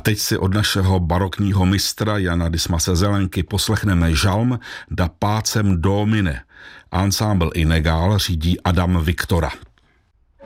teď si od našeho barokního mistra Jana Dismase Zelenky poslechneme žalm Da pacem Domine. Ansámbl Inegál řídí Adam Viktora.